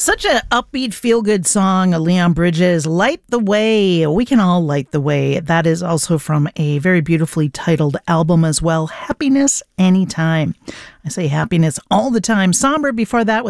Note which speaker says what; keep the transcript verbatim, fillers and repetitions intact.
Speaker 1: Such an upbeat, feel-good song, Leon Bridges, Light the Way. We can all light the way. That is also from a very beautifully titled album as well, Happiness Anytime. I say happiness all the time. Somber before that with